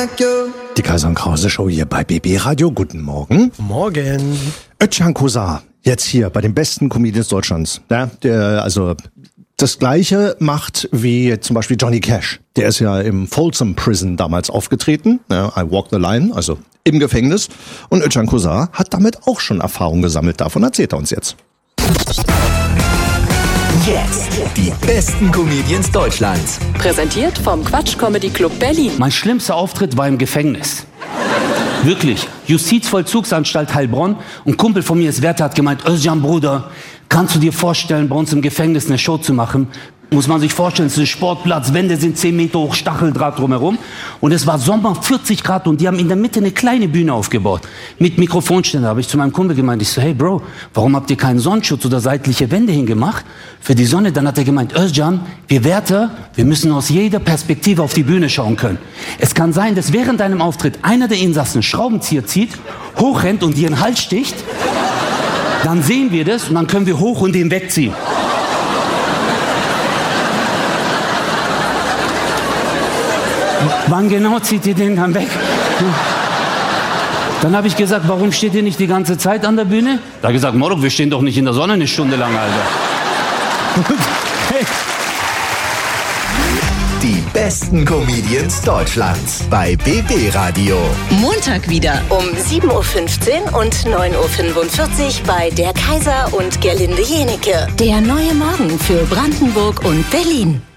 like you. Die Kaiser und Krause Show hier bei BB Radio. Guten Morgen. Morgen. Özcan Kosa, jetzt hier bei den besten Comedians Deutschlands. Ja, der also das Gleiche macht wie zum Beispiel Johnny Cash. Der ist ja im Folsom Prison damals aufgetreten. Ja, I Walk the Line, also im Gefängnis. Und Özcan Kosa hat damit auch schon Erfahrung gesammelt. Davon erzählt er uns jetzt. Jetzt die besten Comedians Deutschlands. Präsentiert vom Quatsch Comedy Club Berlin. Mein schlimmster Auftritt war im Gefängnis. Wirklich. Justizvollzugsanstalt Heilbronn. Ein Kumpel von mir ist Wärter, hat gemeint, Özcan Bruder, kannst du dir vorstellen, bei uns im Gefängnis eine Show zu machen? Muss man sich vorstellen, es ist ein Sportplatz, Wände sind 10 Meter hoch, Stacheldraht drumherum. Und es war Sommer, 40 Grad und die haben in der Mitte eine kleine Bühne aufgebaut. Mit Mikrofonständer habe ich zu meinem Kumpel gemeint, ich so, hey Bro, warum habt ihr keinen Sonnenschutz oder seitliche Wände hingemacht für die Sonne? Dann hat er gemeint, Özcan, wir Wärter, wir müssen aus jeder Perspektive auf die Bühne schauen können. Es kann sein, dass während deinem Auftritt einer der Insassen einen Schraubenzieher zieht, hochrennt und dir in den Hals sticht. Dann sehen wir das und dann können wir hoch und den wegziehen. Wann genau zieht ihr den dann weg? Dann habe ich gesagt, warum steht ihr nicht die ganze Zeit an der Bühne? Da hat er gesagt, Moro, wir stehen doch nicht in der Sonne eine Stunde lang, Alter. Hey. Die besten Comedians Deutschlands bei BB Radio. Montag wieder um 7.15 Uhr und 9.45 Uhr bei der Kaiser und Gerlinde Jenecke. Der neue Morgen für Brandenburg und Berlin.